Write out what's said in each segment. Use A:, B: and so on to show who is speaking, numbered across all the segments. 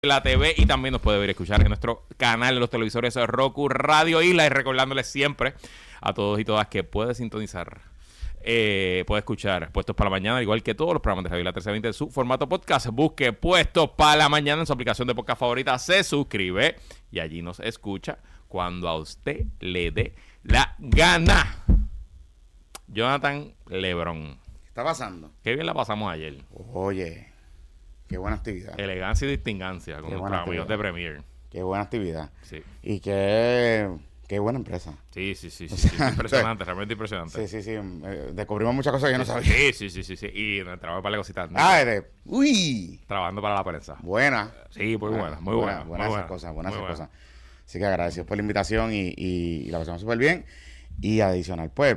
A: la TV y también nos puede ver y escuchar en nuestro canal de los televisores Roku, Radio Isla, y recordándoles siempre a todos y todas que puede sintonizar, puede escuchar Puestos para la Mañana, al igual que todos los programas de Radio Isla 1320 en su formato podcast. Busque Puestos para la Mañana en su aplicación de podcast favorita, se suscribe y allí nos escucha cuando a usted le dé la gana. Jonathan Lebron.
B: ¿Qué está pasando?
A: Qué bien la pasamos ayer.
B: Oye, qué buena actividad.
A: Elegancia y distingancia con nuestros amigos de Premier.
B: Qué buena actividad.
A: Sí.
B: Y qué buena empresa.
A: Sí. Impresionante, realmente impresionante.
B: Sí. Descubrimos muchas cosas que yo no sabía.
A: Sí. Y entramos para la cosita.
B: Trabajando
A: para la prensa.
B: Buena.
A: Sí, muy buena.
B: Buenas esas cosas. Así que agradecidos por la invitación y la pasamos súper bien. Y adicional, pues,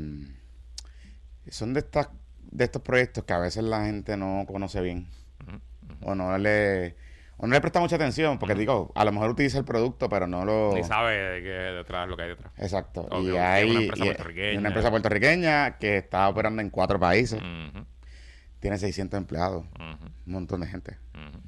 B: son de estos proyectos que a veces la gente no conoce bien. O no le presta mucha atención, porque digo, a lo mejor utiliza el producto, pero no lo...
A: Ni sabe de qué detrás, lo que hay detrás.
B: Exacto.
A: Y
B: hay
A: una empresa
B: puertorriqueña que está operando en 4 países. Tiene 600 empleados. Un montón de gente.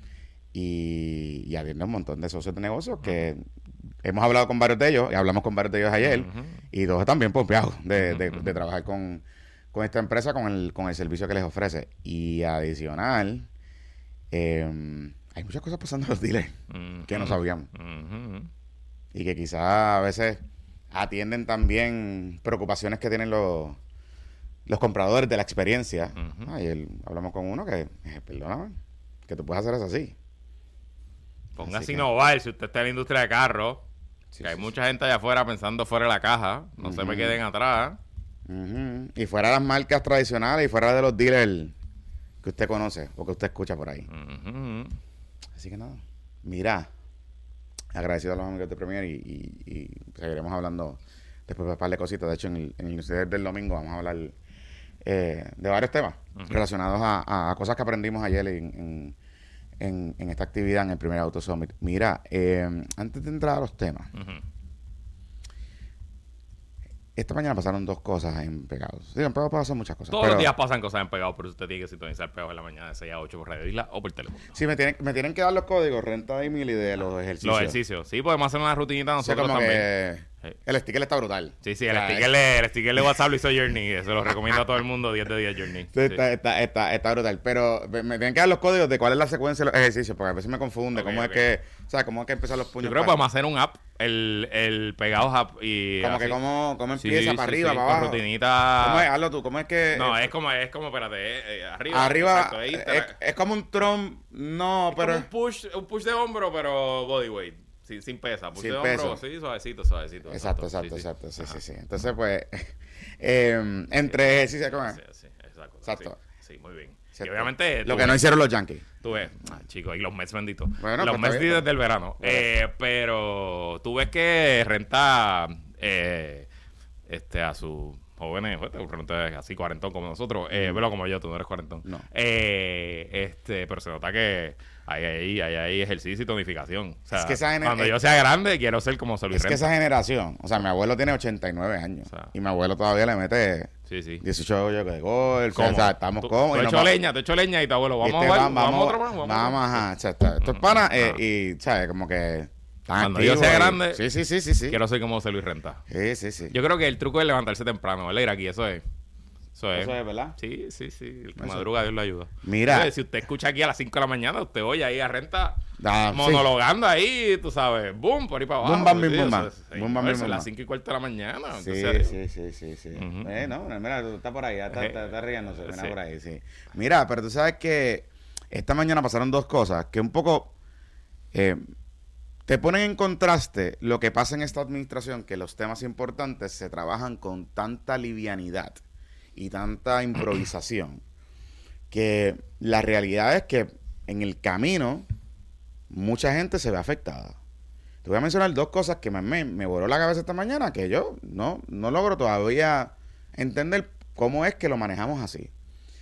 B: Y atiende un montón de socios de negocios que hemos hablado con varios de ellos, y hablamos con varios de ellos ayer, y todos están bien pompeados de trabajar con esta empresa, con el servicio que les ofrece. Y adicional... hay muchas cosas pasando en los dealers que no sabíamos y que quizás a veces atienden también preocupaciones que tienen los compradores de la experiencia. Ayer hablamos con uno que, perdóname, que tú puedes hacer eso así.
A: Póngase a innovar si usted está en la industria de carros, que hay mucha gente allá afuera pensando fuera de la caja, no se me queden atrás.
B: Y fuera de las marcas tradicionales y fuera de los dealers que usted conoce o que usted escucha por ahí. Así que nada, mira, agradecido a los amigos de Premier y seguiremos hablando después de un par de cositas. De hecho, en el newsletter del domingo vamos a hablar de varios temas relacionados a cosas que aprendimos ayer en esta actividad en el primer Auto Summit. Mira, antes de entrar a los temas, esta mañana pasaron 2 cosas en Pegados. Sí, en Pegados pasan muchas cosas.
A: Todos los días pasan cosas en Pegados, pero usted tiene que sintonizar Pegados en la mañana de 6 a 8 por Radio Isla o por teléfono.
B: Sí, me tienen que dar los códigos, renta de email y de los ejercicios.
A: Los ejercicios. Sí, podemos hacer una rutinita nosotros
B: como
A: también.
B: El sticker está brutal.
A: Sí, el sticker de WhatsApp lo hizo Journey. Se lo recomiendo a todo el mundo, 10 de 10 Journey.
B: Sí. Está brutal. Pero me tienen que dar los códigos de cuál es la secuencia de los ejercicios, porque a veces me confunde cómo es que empezar los puños.
A: Yo creo que podemos hacer un app, el Pegados app y
B: como así. Que cómo empieza para arriba, para abajo.
A: Rutinita.
B: ¿Cómo es? Hazlo tú. ¿Cómo es que...?
A: No, es como, espérate, arriba.
B: Arriba, es como un trom, no, pero...
A: Como un push de hombro, pero bodyweight. Sí, sin pesa. Push de hombro, sí, suavecito.
B: Exacto. Sí. Entonces, pues, entre ejercicios, ¿cómo es?
A: Sí, exacto. Sí, muy bien. Y obviamente...
B: Lo que no hicieron los Yankees.
A: Tú ves, chicos, y los Mets benditos.
B: Bueno,
A: los Mets desde el verano. Pero tú ves que renta a sus jóvenes, así cuarentón como nosotros, pero como yo, tú no eres cuarentón.
B: No.
A: Pero se nota que hay ejercicio y tonificación. O sea,
B: es que
A: cuando yo sea grande, quiero ser como Luis Renta.
B: Que esa generación, o sea, mi abuelo tiene 89 años, y mi abuelo todavía le mete 18 hoyos de golf, o sea, estamos cómodos.
A: Te echo leña y tu abuelo,
B: vamos, exacto. Esto es pana, y, ¿sabes? Como que...
A: Cuando yo sea grande,
B: sí.
A: Quiero ser como José Luis Renta.
B: Sí.
A: Yo creo que el truco es levantarse temprano, ¿verdad? Ir aquí, eso es,
B: ¿verdad?
A: Sí. El que madruga, Dios lo ayuda.
B: Mira.
A: Entonces, si usted escucha aquí a las 5 de la mañana, usted oye ahí a Renta monologando ahí, tú sabes, boom, por ahí para abajo.
B: Boom,
A: a las 5 y cuarto de la mañana.
B: Sí. No, mira, tú estás por ahí, está riéndose, mira por ahí, sí. Mira, pero tú sabes que esta mañana pasaron 2 cosas que un poco... te ponen en contraste lo que pasa en esta administración, que los temas importantes se trabajan con tanta livianidad y tanta improvisación, que la realidad es que en el camino mucha gente se ve afectada. Te voy a mencionar 2 cosas que me voló la cabeza esta mañana, que yo no logro todavía entender cómo es que lo manejamos así.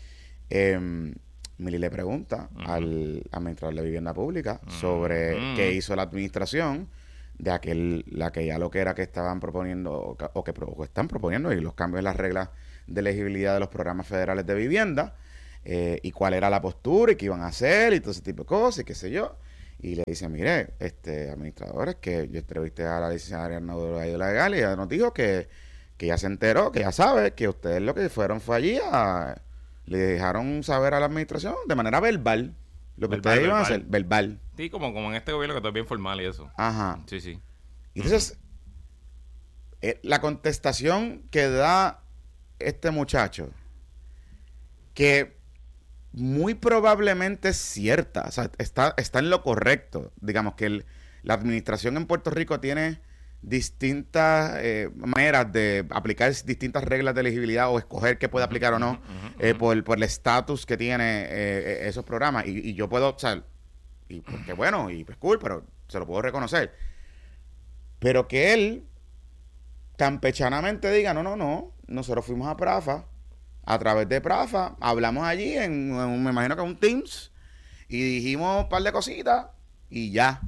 B: Mili le pregunta al administrador de vivienda pública sobre qué hizo la administración de aquella lo que era que estaban proponiendo o que están proponiendo, y los cambios en las reglas de elegibilidad de los programas federales de vivienda, y cuál era la postura y qué iban a hacer y todo ese tipo de cosas y qué sé yo. y le dice, mire, administradores, que yo entrevisté a la licenciada Ariadna Duro Legal y ella nos dijo que ya se enteró, que ya sabe, que ustedes lo que fueron fue allí le dejaron saber a la administración de manera verbal lo que ustedes iban a hacer, verbal.
A: Sí, como en este gobierno que todo es bien formal y eso.
B: Ajá.
A: Sí, sí.
B: Entonces, la contestación que da este muchacho, que muy probablemente es cierta, o sea, está en lo correcto. Digamos que la administración en Puerto Rico tiene distintas maneras de aplicar distintas reglas de elegibilidad o escoger qué puede aplicar o no por el estatus que tiene esos programas. Y yo puedo, o sea, y porque bueno, y pues cool, pero se lo puedo reconocer. Pero que él campechanamente diga, no, nosotros fuimos a Prafa, a través de Prafa, hablamos allí me imagino que un Teams, y dijimos un par de cositas, y ya.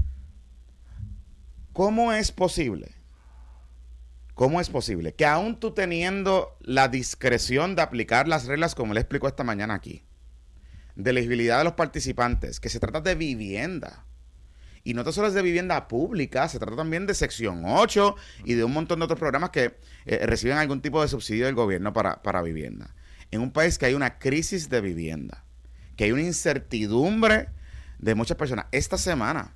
B: ¿Cómo es posible? ¿Cómo es posible que aún tú teniendo la discreción de aplicar las reglas, como le explicó esta mañana aquí, de elegibilidad de los participantes, que se trata de vivienda, y no solo es de vivienda pública, se trata también de sección 8 y de un montón de otros programas que reciben algún tipo de subsidio del gobierno para vivienda. En un país que hay una crisis de vivienda, que hay una incertidumbre de muchas personas. Esta semana,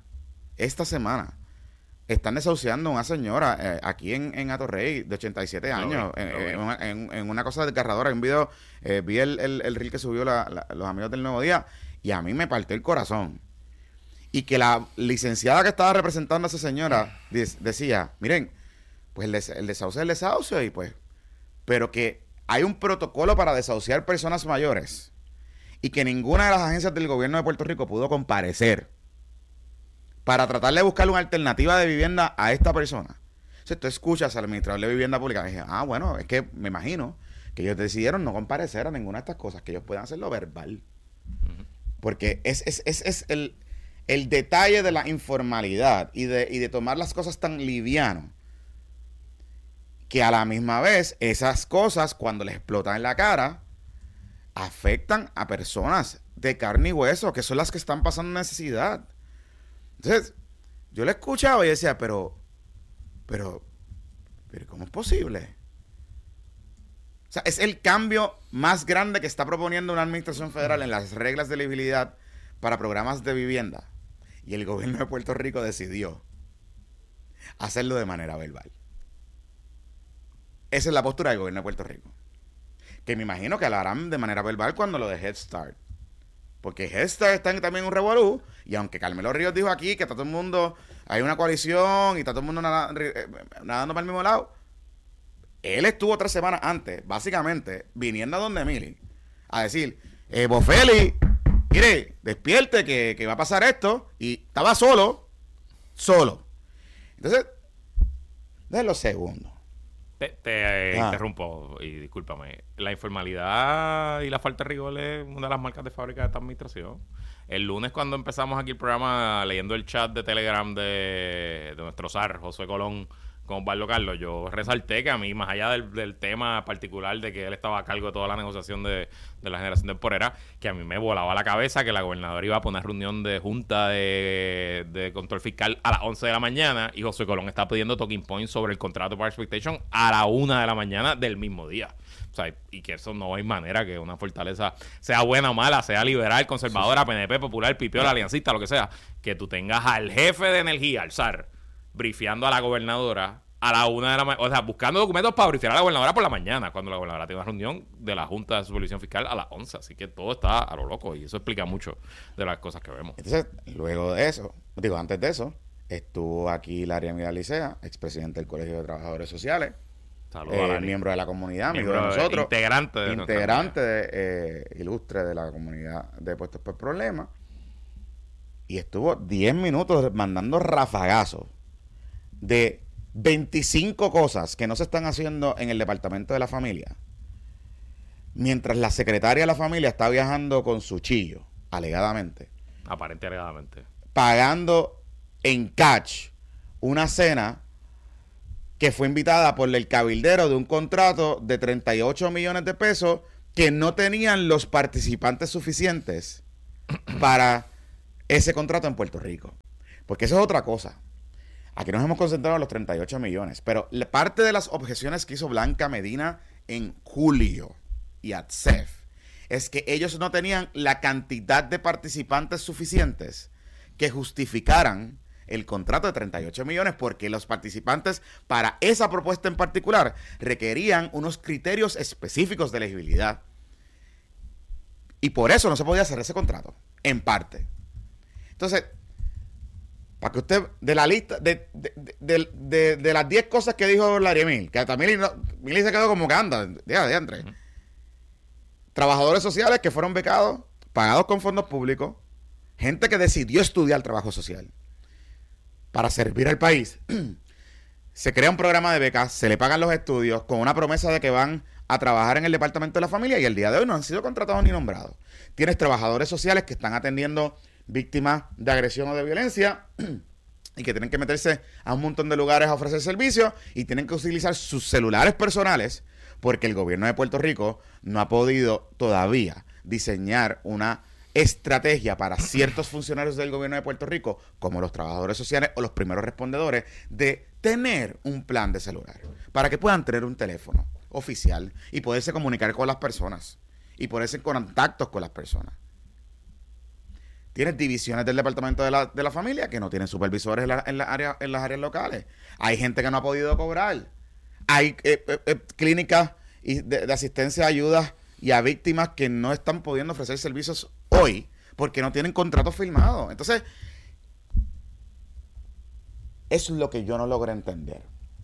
B: están desahuciando a una señora aquí en Atorrey de 87 años, en una cosa desgarradora. En un video, vi el reel que subió los amigos del Nuevo Día, y a mí me partió el corazón. Y que la licenciada que estaba representando a esa señora decía, miren, pues el desahucio es el desahucio, y pues, pero que hay un protocolo para desahuciar personas mayores y que ninguna de las agencias del gobierno de Puerto Rico pudo comparecer para tratar de buscar una alternativa de vivienda a esta persona. Entonces tú escuchas al administrador de vivienda pública y dices, bueno, es que me imagino que ellos decidieron no comparecer a ninguna de estas cosas, que ellos puedan hacerlo verbal. Porque es el detalle de la informalidad y de tomar las cosas tan liviano, que a la misma vez esas cosas, cuando les explotan en la cara, afectan a personas de carne y hueso, que son las que están pasando necesidad. Entonces, yo le escuchaba y decía, pero ¿cómo es posible? O sea, es el cambio más grande que está proponiendo una administración federal en las reglas de elegibilidad para programas de vivienda. Y el gobierno de Puerto Rico decidió hacerlo de manera verbal. Esa es la postura del gobierno de Puerto Rico. Que me imagino que lo harán de manera verbal cuando lo de Head Start. Porque Head Start está también en un revolú. Y aunque Carmelo Ríos dijo aquí que está todo el mundo, hay una coalición y está todo el mundo nadando para el mismo lado, él estuvo 3 semanas antes, básicamente, viniendo a donde Emily, a decir, Bofeli, mire, despierte que va a pasar esto. Y estaba solo. Entonces, déjenlo segundo.
A: Te interrumpo y discúlpame. La informalidad y la falta de rigor es una de las marcas de fábrica de esta administración. El lunes, cuando empezamos aquí el programa, leyendo el chat de Telegram de nuestro zar, José Colón, con Osvaldo Carlos, yo resalté que a mí, más allá del tema particular de que él estaba a cargo de toda la negociación de la generación temporera, que a mí me volaba la cabeza que la gobernadora iba a poner reunión de junta de control fiscal a las 11 de la mañana, y José Colón está pidiendo talking points sobre el contrato para expectation a la 1 de la mañana del mismo día. O sea, y que eso no hay manera que una fortaleza, sea buena o mala, sea liberal, conservadora, sí, PNP, popular, pipiola, aliancista, lo que sea, que tú tengas al jefe de energía, al zar, brifeando a la gobernadora a la 1 de la mañana, o sea, buscando documentos para brifear a la gobernadora por la mañana, cuando la gobernadora tiene una reunión de la Junta de Supervisión Fiscal a las 11, así que todo está a lo loco, y eso explica mucho de las cosas que vemos.
B: Entonces, luego de eso, antes de eso, estuvo aquí Laria Licea, expresidente del Colegio de Trabajadores Sociales, miembro de la comunidad, amigo de nosotros, integrante ilustre de la comunidad de Puestos por Problemas, y estuvo 10 minutos mandando rafagazos de 25 cosas que no se están haciendo en el Departamento de la Familia, mientras la secretaria de la familia está viajando con su chillo, alegadamente, pagando en cash una cena que fue invitada por el cabildero de un contrato de 38 millones de pesos que no tenían los participantes suficientes para ese contrato en Puerto Rico. Porque eso es otra cosa. Aquí nos hemos concentrado en los 38 millones, pero parte de las objeciones que hizo Blanca Medina en julio y ATSEF es que ellos no tenían la cantidad de participantes suficientes que justificaran el contrato de 38 millones porque los participantes para esa propuesta en particular requerían unos criterios específicos de elegibilidad. Y por eso no se podía hacer ese contrato, en parte. Entonces, para que usted, de la lista, de las 10 cosas que dijo Larry Emil, que también Mili se quedó como que anda, de entre. Trabajadores sociales que fueron becados, pagados con fondos públicos, gente que decidió estudiar trabajo social para servir al país. Se crea un programa de becas, se le pagan los estudios con una promesa de que van a trabajar en el departamento de la familia y el día de hoy no han sido contratados ni nombrados. Tienes trabajadores sociales que están atendiendo víctimas de agresión o de violencia y que tienen que meterse a un montón de lugares a ofrecer servicios y tienen que utilizar sus celulares personales porque el gobierno de Puerto Rico no ha podido todavía diseñar una estrategia para ciertos funcionarios del gobierno de Puerto Rico, como los trabajadores sociales o los primeros respondedores, de tener un plan de celular para que puedan tener un teléfono oficial y poderse comunicar con las personas y ponerse en contactos con las personas. Tienes divisiones del departamento de la familia que no tienen supervisores en las áreas locales. Hay gente que no ha podido cobrar. Hay clínicas de asistencia, ayudas y a víctimas que no están pudiendo ofrecer servicios hoy porque no tienen contratos firmados. Entonces, eso es lo que yo no logro entender.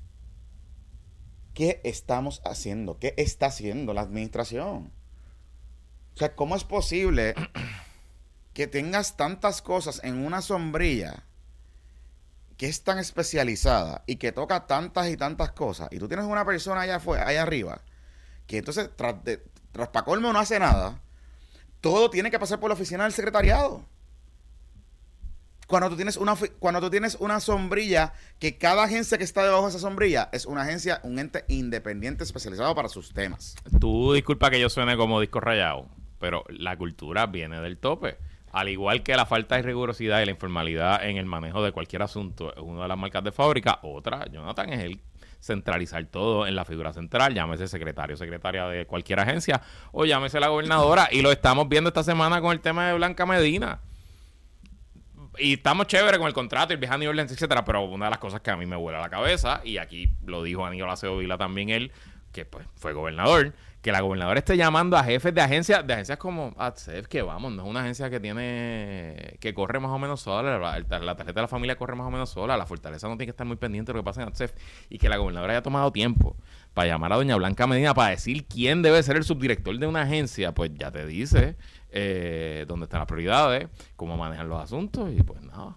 B: ¿Qué estamos haciendo? ¿Qué está haciendo la administración? O sea, ¿cómo es posible que tengas tantas cosas en una sombrilla que es tan especializada y que toca tantas y tantas cosas y tú tienes una persona allá arriba que entonces tras pa' colmo no hace nada, todo tiene que pasar por la oficina del secretariado? Cuando tú tienes una sombrilla, que cada agencia que está debajo de esa sombrilla es una agencia, un ente independiente especializado para sus temas.
A: Tú disculpa que yo suene como disco rayado, pero la cultura viene del tope. Al igual que la falta de rigurosidad y la informalidad en el manejo de cualquier asunto es una de las marcas de fábrica, otra, Jonathan, es el centralizar todo en la figura central, llámese secretario, secretaria de cualquier agencia, o llámese la gobernadora, y lo estamos viendo esta semana con el tema de Blanca Medina. Y estamos chévere con el contrato y el viaje orden, etcétera, pero una de las cosas que a mí me vuela la cabeza, y aquí lo dijo Aníbal Acevedo Vilá también él, que pues fue gobernador, que la gobernadora esté llamando a jefes de agencias como ATSEF, que vamos, no es una agencia que corre más o menos sola, la tarjeta de la familia corre más o menos sola, la Fortaleza no tiene que estar muy pendiente de lo que pasa en ATSEF, y que la gobernadora haya tomado tiempo para llamar a doña Blanca Medina para decir quién debe ser el subdirector de una agencia, pues ya te dice dónde están las prioridades, cómo manejan los asuntos, y pues nada.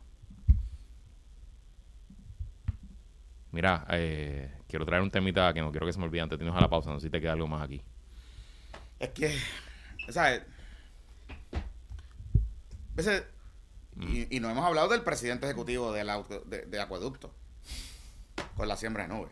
A: Mira, quiero traer un temita que no quiero que se me olvide antes de irnos a la pausa, no sé si te queda algo más aquí.
B: Es que, ¿sabes? Y no hemos hablado del presidente ejecutivo de Acueducto con la siembra de nubes.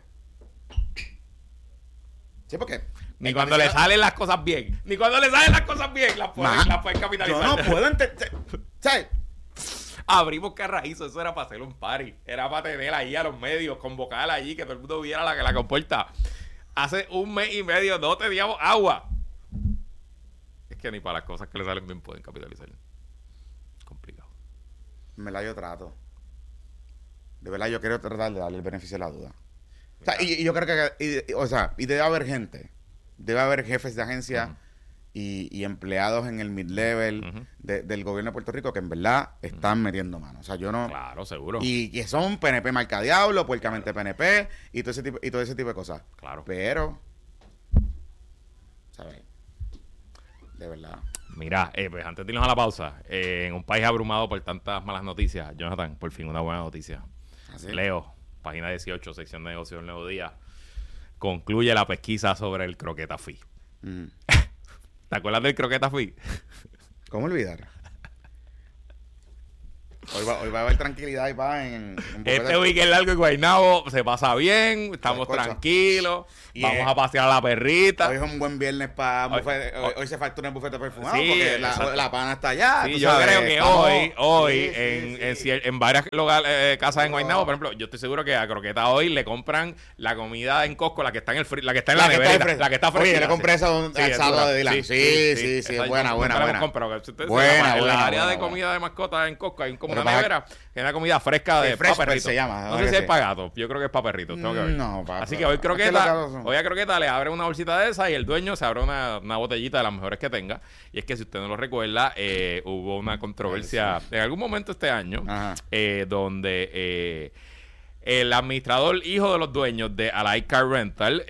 B: Sí, porque
A: ni cuando le salen las cosas bien, las pueden capitalizar.
B: Yo no puedo entender, ¿sabes?
A: Abrimos Carraízo, eso era para hacer un party, era para tener ahí a los medios, convocar allí, que todo el mundo viera la compuerta. Hace un mes y medio no teníamos agua. Es que ni para las cosas que le salen bien pueden capitalizar. Complicado.
B: Me la yo trato. De verdad yo quiero tratar de darle el beneficio de la duda. O sea, y yo creo que, y debe haber gente, debe haber jefes de agencia y empleados en el mid-level del gobierno de Puerto Rico que en verdad están metiendo mano. O sea, yo no...
A: Claro, seguro.
B: Y que son PNP marca diablo, puercamente PNP y todo ese tipo de cosas.
A: Claro.
B: Pero, ¿sabes? De verdad.
A: Mira, pues antes de irnos a la pausa, en un país abrumado por tantas malas noticias, Jonathan, por fin una buena noticia.
B: ¿Así?
A: Leo, página 18, sección de negocios del Nuevo Día, concluye la pesquisa sobre el croqueta fee. ¿Te acuerdas del croqueta fee?
B: ¿Cómo olvidar? Hoy va a haber tranquilidad y paz en
A: Este weekend largo en Guaynabo se pasa bien, estamos tranquilos, vamos a pasear a la perrita.
B: Hoy es un buen viernes para hoy se factura en bufete perfumado
A: sí,
B: porque la pana está allá.
A: Sí, yo creo que en varias casas en Guaynabo, por ejemplo, yo estoy seguro que a Croqueta hoy le compran la comida en Costco, la que está en la que está en la nevera, la que está fresca.
B: Oye, yo le compré esa al sábado de Dylan. Sí, buena.
A: En la área de comida de mascotas en Costco hay como una nevera, que es una comida fresca de paperrito.
B: Se llama.
A: No sé si es para gatos, yo creo que es para perritos, tengo que ver.
B: No,
A: así que hoy a Croqueta le abre una bolsita de esa y el dueño se abre una botellita de las mejores que tenga. Y es que si usted no lo recuerda, hubo una controversia en algún momento este año donde el administrador, hijo de los dueños de Allied Car Rental,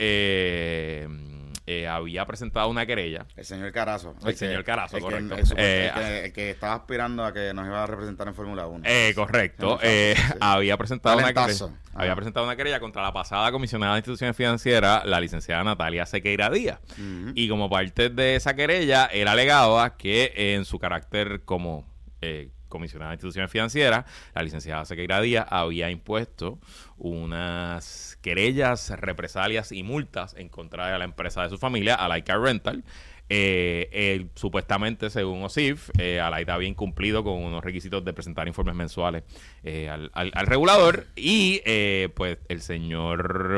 A: había presentado una querella.
B: El señor Carazo.
A: Correcto.
B: El que estaba aspirando a que nos iba a representar en Fórmula 1.
A: Correcto. Había presentado una querella contra la pasada comisionada de instituciones financieras, la licenciada Natalia Sequeira Díaz. Y como parte de esa querella, él alegaba que en su carácter como comisionada de instituciones financieras, la licenciada Sequeira Díaz había impuesto unas querellas, represalias y multas en contra de la empresa de su familia, Allied Car Rental. Supuestamente, según OSIF, Allied había incumplido con unos requisitos de presentar informes mensuales al regulador y pues el señor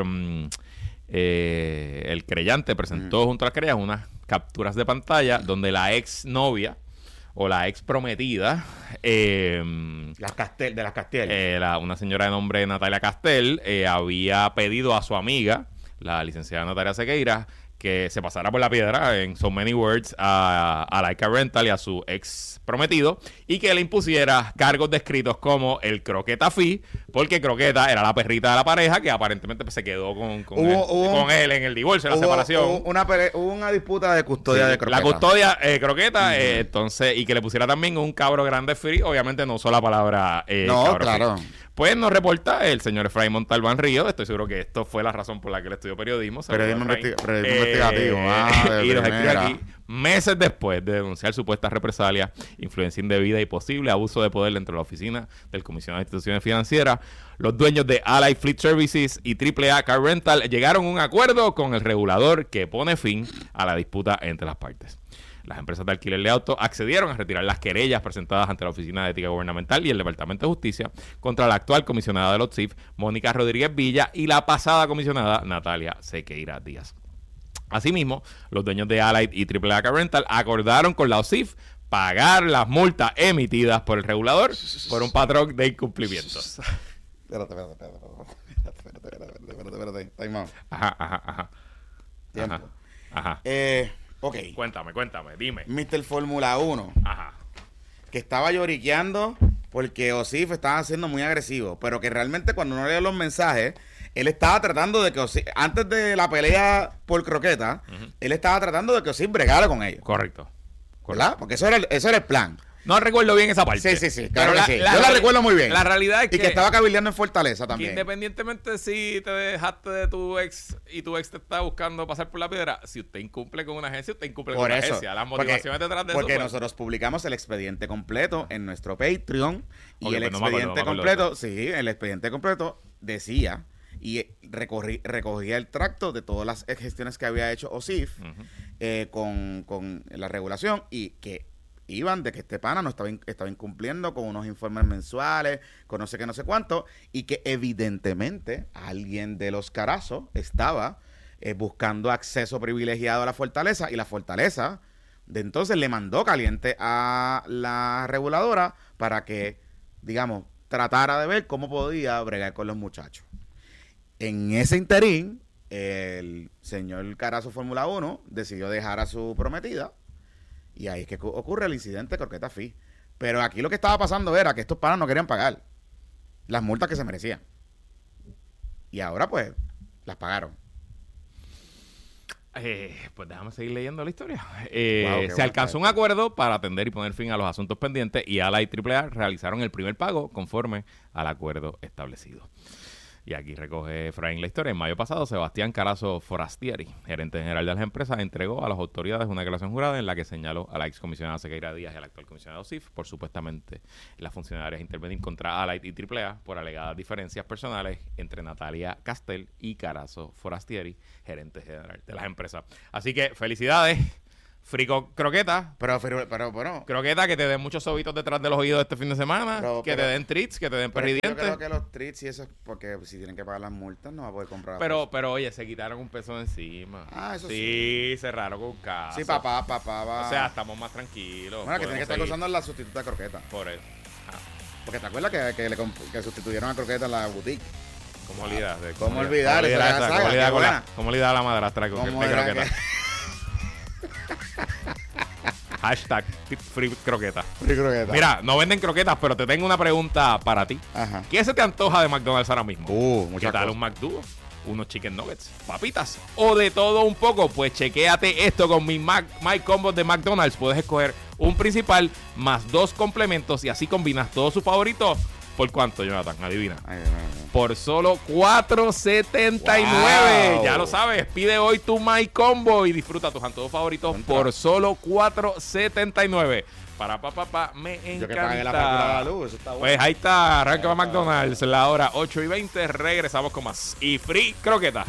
A: el creyente presentó junto a las querellas unas capturas de pantalla donde la ex novia o la ex prometida
B: de las Castel,
A: una señora de nombre Natalia Castel, había pedido a su amiga, la licenciada Natalia Sequeira, que se pasara por la piedra, en so many words, a Laika Rental y a su ex prometido, y que le impusiera cargos descritos como el Croqueta Fee, porque Croqueta era la perrita de la pareja que aparentemente pues, se quedó con él en el divorcio, en la separación.
B: Hubo una disputa de custodia de Croqueta.
A: La custodia Croqueta, entonces, y que le pusiera también un cabro grande free, obviamente no usó la palabra
B: no, claro.
A: Free. Pues nos reporta el señor Efraín Montalbán Ríos. Estoy seguro que esto fue la razón por la que él estudió periodismo.
B: Periodismo investigativo.
A: Y nos escribe aquí, meses después de denunciar supuestas represalias, influencia indebida y posible abuso de poder dentro de la oficina del comisionado de instituciones financieras, los dueños de Allied Fleet Services y AAA Car Rental llegaron a un acuerdo con el regulador que pone fin a la disputa entre las partes. Las empresas de alquiler de autos accedieron a retirar las querellas presentadas ante la Oficina de Ética Gubernamental y el Departamento de Justicia contra la actual comisionada de los CIF, Mónica Rodríguez Villa, y la pasada comisionada, Natalia Sequeira Díaz. Asimismo, los dueños de Allied y AAA Car Rental acordaron con la OSIF pagar las multas emitidas por el regulador por un patrón de incumplimientos.
B: Espérate. Time out.
A: Ajá.
B: Tiempo.
A: Ajá.
B: Ok.
A: Cuéntame, dime.
B: Mr. Fórmula 1.
A: Ajá.
B: Que estaba lloriqueando porque OSIF estaba siendo muy agresivo, pero que realmente cuando uno lee los mensajes, él estaba tratando de que OSIF, antes de la pelea por Croqueta, él estaba tratando de que OSIF bregara con ellos.
A: Correcto.
B: ¿Verdad? Porque eso era el plan.
A: No recuerdo bien esa parte.
B: Sí. Claro que sí. Yo la recuerdo muy bien.
A: La realidad es
B: que... Y que estaba cabildeando en Fortaleza también.
A: Independientemente si te dejaste de tu ex y tu ex te está buscando pasar por la piedra, si usted incumple con una agencia, usted incumple con una agencia. Las motivaciones detrás de eso.
B: Porque nosotros publicamos el expediente completo en nuestro Patreon. Y el expediente completo decía y recogía el tracto de todas las gestiones que había hecho OSIF con la regulación y que iban de que este pana no estaba incumpliendo con unos informes mensuales, con no sé qué, no sé cuánto, y que evidentemente alguien de los Carazos estaba buscando acceso privilegiado a la Fortaleza, y la Fortaleza de entonces le mandó caliente a la reguladora para que, digamos, tratara de ver cómo podía bregar con los muchachos. En ese interín, el señor Carazo Fórmula 1 decidió dejar a su prometida. Y ahí es que ocurre el incidente Croqueta Fee. Pero aquí lo que estaba pasando era que estos panas no querían pagar las multas que se merecían. Y ahora, pues, las pagaron.
A: Pues déjame seguir leyendo la historia. Se alcanzó un acuerdo para atender y poner fin a los asuntos pendientes y ALA y AAA realizaron el primer pago conforme al acuerdo establecido. Y aquí recoge Efraín la historia. En mayo pasado, Sebastián Carazo Forastieri, gerente general de las empresas, entregó a las autoridades una declaración jurada en la que señaló a la excomisionada Sequeira Díaz y al actual comisionado CIF por supuestamente las funcionarias intervenir contra Alight y AAA por alegadas diferencias personales entre Natalia Castel y Carazo Forastieri, gerente general de las empresas. Asasí que felicidades. Frico croqueta.
B: Pero bueno.
A: Croqueta, que te den muchos sobitos detrás de los oídos este fin de semana. Te den treats, que te den perridientes.
B: Yo creo que los treats y eso es porque si tienen que pagar las multas no va a poder comprar.
A: Pero oye, se quitaron un peso de encima.
B: Eso
A: sí. Sí, cerraron con casa.
B: Sí, papá va.
A: O sea, estamos más tranquilos.
B: Bueno, que tiene que estar usando la sustituta de croqueta.
A: Por eso.
B: Porque te acuerdas que sustituyeron a croqueta en la boutique.
A: ¿Cómo olvidar?
B: ¿Cómo olvidar?
A: ¿Cómo olvidar a la madrastra de croqueta? Hashtag free croqueta. Mira, no venden croquetas, pero te tengo una pregunta para ti.
B: Ajá.
A: ¿Qué se te antoja de McDonald's ahora mismo?
B: Muchas
A: ¿Qué tal
B: cosas.
A: un McDo? Unos chicken nuggets, papitas o de todo un poco. Pues chequéate esto con mi My Combos de McDonald's. Puedes escoger un principal más 2 complementos y así combinas todos sus favoritos. ¿Por cuánto, Jonathan? Adivina. Por solo $4.79.
B: Wow.
A: Ya lo sabes. Pide hoy tu My Combo y disfruta tus antojos favoritos por solo $4.79. Me encanta.
B: Yo que pagué la factura de la luz, eso está bueno.
A: Pues ahí está, arranca McDonald's, la hora 8:20, regresamos con más. Y free croqueta.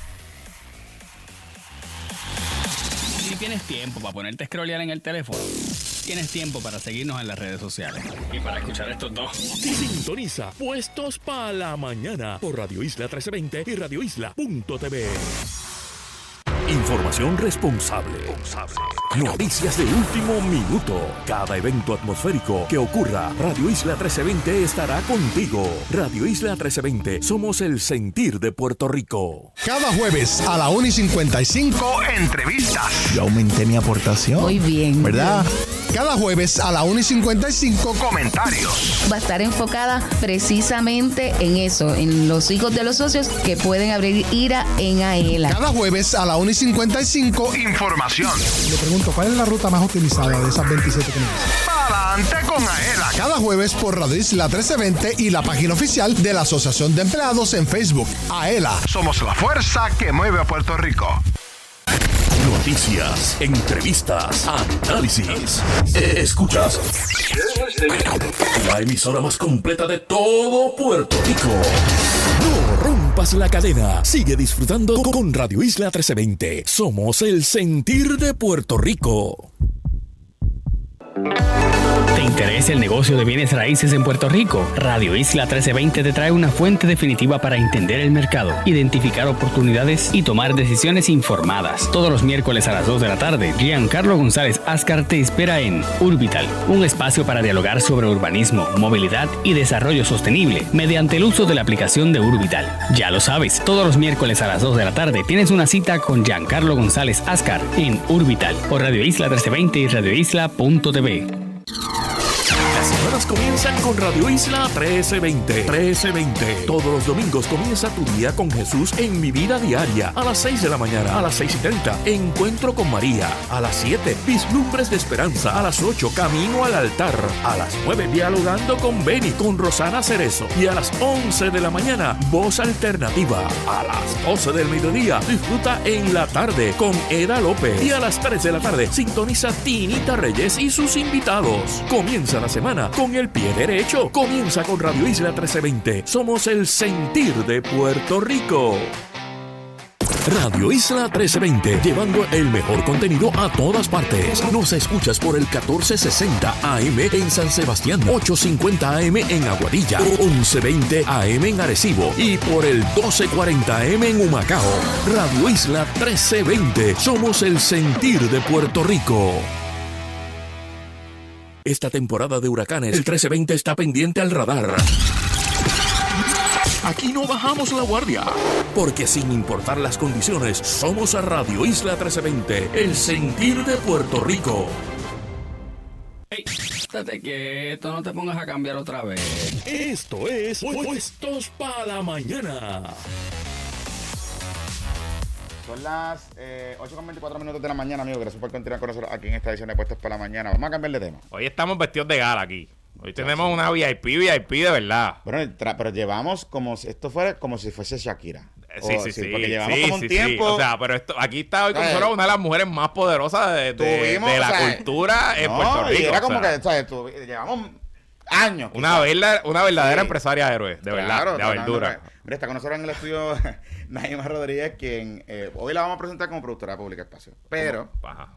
C: Si tienes tiempo para ponerte a scrollear en el teléfono, tienes tiempo para seguirnos en las redes sociales. Y para escuchar estos dos.
D: Sintoniza Puestos para la Mañana por Radio Isla 1320 y radioisla.tv. Información responsable. Noticias de último minuto. Cada evento atmosférico que ocurra, Radio Isla 1320 estará contigo. Radio Isla 1320, somos el sentir de Puerto Rico.
E: Cada jueves a la 1:55, entrevistas. Yo aumenté mi aportación.
F: Muy bien.
E: ¿Verdad? Cada jueves a la 1:55, comentarios.
F: Va a estar enfocada precisamente en eso, en los hijos de los socios que pueden abrir IRA en AELA.
E: Cada jueves a la 1:55, información. Le pregunto, ¿cuál es la ruta más utilizada de esas 27 que me dicen? Adelante con AELA. Cada jueves por Radio Isla 1320 y la página oficial de la Asociación de Empleados en Facebook. AELA. Somos la fuerza que mueve a Puerto Rico.
D: Noticias, entrevistas, análisis. Escuchas la emisora más completa de todo Puerto Rico. No rompas la cadena. Sigue disfrutando con Radio Isla 1320. Somos el sentir de Puerto Rico.
C: ¿Te interesa el negocio de bienes raíces en Puerto Rico? Radio Isla 1320 te trae una fuente definitiva para entender el mercado, identificar oportunidades y tomar decisiones informadas. Todos los miércoles a las 2 de la tarde, Giancarlo González Ascar te espera en Urbital, un espacio para dialogar sobre urbanismo, movilidad y desarrollo sostenible mediante el uso de la aplicación de Urbital. Ya lo sabes, todos los miércoles a las 2 de la tarde tienes una cita con Giancarlo González Ascar en Urbital por Radio Isla 1320 y radioisla.tv.
D: Las semanas comienzan con Radio Isla 1320. 1320. Todos los domingos comienza tu día con Jesús en Mi Vida Diaria. A las 6 de la mañana. A las 6:30. Encuentro con María. A las 7. Vislumbres de Esperanza. A las 8. Camino al altar. A las 9. Dialogando con Beni. Con Rosana Cerezo. Y a las 11 de la mañana. Voz Alternativa. A las 12 del mediodía. Disfruta en la tarde con Eda López. Y a las 3 de la tarde. Sintoniza Tinita Reyes y sus invitados. Comienza la semana con el pie derecho. Comienza con Radio Isla 1320. Somos el sentir de Puerto Rico. Radio Isla 1320, llevando el mejor contenido a todas partes. Nos escuchas por el 1460 AM en San Sebastián, 850 AM en Aguadilla, 1120 AM en Arecibo y por el 1240 AM en Humacao. Radio Isla 1320, somos el sentir de Puerto Rico. Esta temporada de huracanes, el 1320 está pendiente al radar. Aquí no bajamos la guardia, porque sin importar las condiciones, somos a Radio Isla 1320, el sentir de Puerto Rico.
C: Hey, estate quieto, no te pongas a cambiar otra vez.
D: Esto es Puestos para la Mañana.
B: Son las 8:24 de la mañana, amigo. Gracias por continuar con nosotros aquí en esta edición de Puestos para la Mañana. Vamos a cambiar de tema.
A: Hoy estamos vestidos de gala aquí. Hoy tenemos una VIP de verdad.
B: Bueno, pero llevamos como si esto fuera como si fuese Shakira.
A: Sí.
B: Porque llevamos como un tiempo.
A: O sea, pero aquí está hoy con nosotros una de las mujeres más poderosas de la cultura en Puerto Rico.
B: Y era como que, ¿sabes? Llevamos años.
A: Una verdadera empresaria héroe, de verdad, de aventura.
B: Mira, está con nosotros en el estudio Naima Rodríguez, quien hoy la vamos a presentar como productora de Pública Espacio. Pero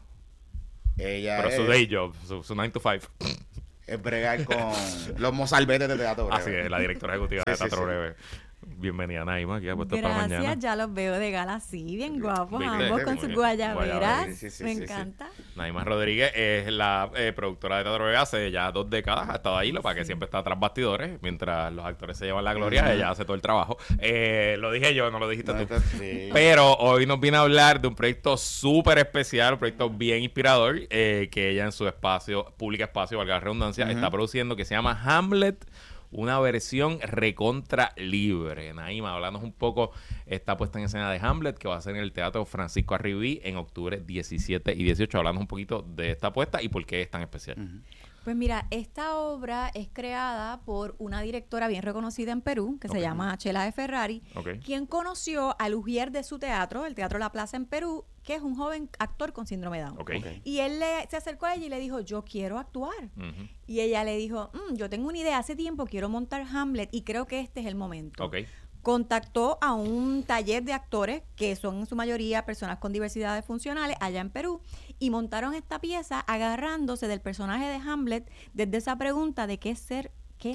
B: ella
A: su day job, su 9 to 5.
B: Es bregar con los mozalbetes de Teatro Breve.
A: Así es, la directora ejecutiva de Teatro Breve. Bienvenida, Naima, aquí a Puesto para Mañana.
G: Gracias, ya los veo de gala así, bien guapos, ambos con sus guayaberas. Me encanta.
A: Naima Rodríguez es la productora de Teatro Breve hace ya 2 décadas, ha estado ahí, para que siempre está tras bastidores, mientras los actores se llevan la gloria, ella hace todo el trabajo. Lo dije yo, no lo dijiste tú. Pero hoy nos viene a hablar de un proyecto súper especial, un proyecto bien inspirador, que ella en su espacio, Pública Espacio, valga la redundancia, está produciendo, que se llama Hamlet, una versión recontra libre. Naima, háblanos un poco esta puesta en escena de Hamlet, que va a ser en el Teatro Francisco Arribí en octubre 17 y 18. Háblanos un poquito de esta puesta y por qué es tan especial.
G: Pues mira, esta obra es creada por una directora bien reconocida en Perú, que se llama Chela de Ferrari, quien conoció al ujier de su teatro, el Teatro La Plaza en Perú, que es un joven actor con síndrome de Down. Y él se acercó a ella y le dijo, yo quiero actuar. Y ella le dijo, yo tengo una idea, hace tiempo quiero montar Hamlet y creo que este es el momento. Contactó a un taller de actores, que son en su mayoría personas con diversidades funcionales, allá en Perú, y montaron esta pieza agarrándose del personaje de Hamlet desde esa pregunta de qué es ser.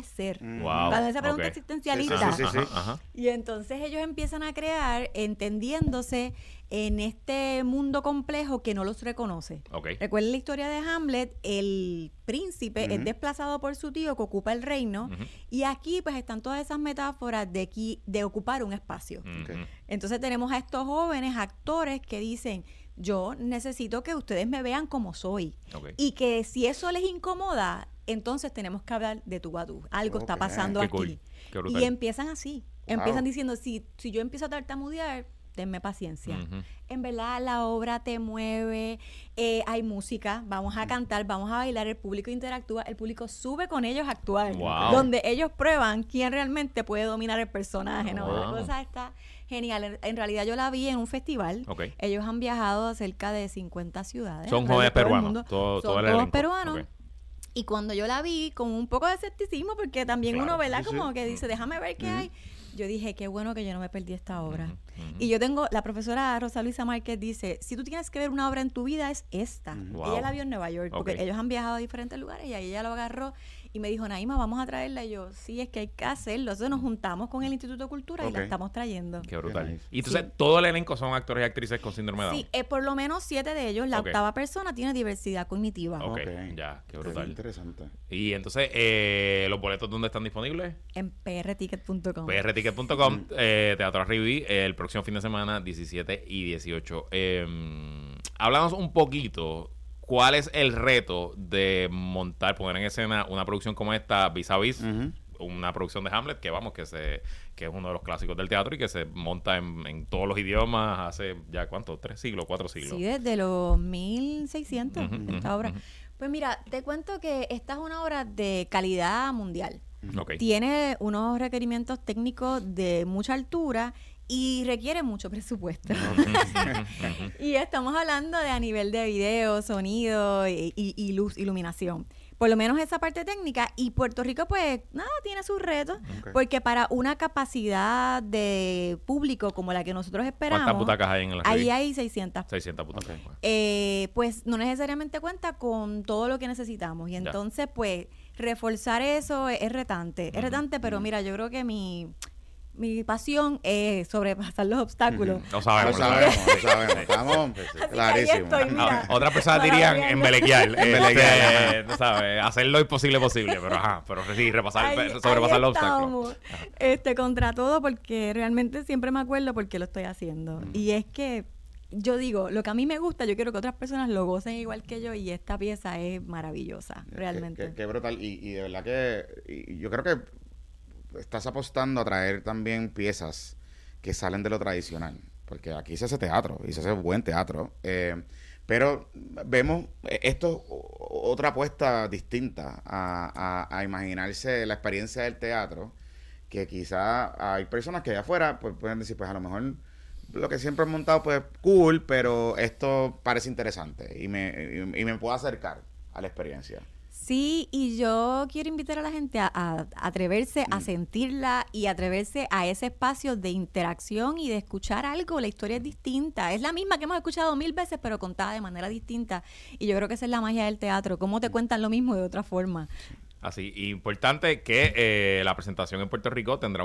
G: Cuando esa pregunta existencialista. Y entonces ellos empiezan a crear entendiéndose en este mundo complejo que no los reconoce. Recuerden la historia de Hamlet, el príncipe es desplazado por su tío que ocupa el reino, y aquí pues están todas esas metáforas de ocupar un espacio. Entonces tenemos a estos jóvenes actores que dicen, yo necesito que ustedes me vean como soy, y que si eso les incomoda, entonces tenemos que hablar de tú a tú. Algo está pasando aquí. Cool. Y empiezan así. Empiezan diciendo, si yo empiezo a tartamudear, denme paciencia. En verdad, la obra te mueve, hay música, vamos a cantar, vamos a bailar, el público interactúa, el público sube con ellos a actuar, donde ellos prueban quién realmente puede dominar el personaje, ¿no? La cosa está genial. En realidad yo la vi en un festival. Ellos han viajado a cerca de 50 ciudades.
A: Son jóvenes peruanos. Son
G: todos peruanos. Y cuando yo la vi, con un poco de escepticismo, porque también uno, ¿verdad? Como que dice, déjame ver qué hay. Yo dije, qué bueno que yo no me perdí esta obra. Y yo tengo, la profesora Rosa Luisa Márquez dice, si tú tienes que ver una obra en tu vida, es esta. Ella la vio en Nueva York, porque ellos han viajado a diferentes lugares, y ahí ella lo agarró y me dijo, Naima, vamos a traerla. Y yo, sí, es que hay que hacerlo. Entonces nos juntamos con el Instituto de Cultura y la estamos trayendo. Qué brutal.
A: Y entonces, todo el elenco son actores y actrices con síndrome de Down.
G: Sí, por lo menos 7 de ellos. La octava persona tiene diversidad cognitiva.
A: Ya, qué brutal.
B: Qué interesante.
A: Y entonces, ¿los boletos dónde están disponibles?
G: En prticket.com.
A: prticket.com, Teatro Arribí, el próximo fin de semana, 17 y 18. Háblanos un poquito. ¿Cuál es el reto de poner en escena una producción como esta, Vis a Vis, una producción de Hamlet, que es uno de los clásicos del teatro y que se monta en todos los idiomas hace ya, ¿cuánto? 3 siglos, 4 siglos.
G: Sí, desde los 1600, esta obra. Pues mira, te cuento que esta es una obra de calidad mundial. Tiene unos requerimientos técnicos de mucha altura y requiere mucho presupuesto. Y estamos hablando de a nivel de video, sonido y luz, iluminación. Por lo menos esa parte técnica. Y Puerto Rico, pues, nada, tiene sus retos. Porque para una capacidad de público como la que nosotros esperamos...
A: ¿Cuántas butacas hay en el
G: Ahí hay 600.
A: 600 butacas.
G: Pues no necesariamente cuenta con todo lo que necesitamos. Y entonces, pues, reforzar eso es retante. Es retante, pero mira, yo creo que mi pasión es sobrepasar los obstáculos.
B: Lo sabemos. Estamos clarísimos.
A: Otras personas dirían embelequear. No sabes, hacer lo imposible posible, pero sí, sobrepasar los obstáculos.
G: Contra todo, porque realmente siempre me acuerdo por qué lo estoy haciendo. Y es que yo digo, lo que a mí me gusta, yo quiero que otras personas lo gocen igual que yo, y esta pieza es maravillosa, realmente.
B: Qué brutal. Y de verdad que yo creo que estás apostando a traer también piezas que salen de lo tradicional, porque aquí se hace teatro y se hace buen teatro, Pero vemos esto otra apuesta distinta a imaginarse la experiencia del teatro, que quizá hay personas que allá afuera pues, pueden decir, pues a lo mejor lo que siempre he montado pues cool, pero esto parece interesante y me puedo acercar a la experiencia.
G: Sí, y yo quiero invitar a la gente a atreverse a sentirla y atreverse a ese espacio de interacción y de escuchar algo. La historia es distinta. Es la misma que hemos escuchado 1000 veces, pero contada de manera distinta. Y yo creo que esa es la magia del teatro. Cómo te cuentan lo mismo de otra forma.
A: Así, importante que la presentación en Puerto Rico tendrá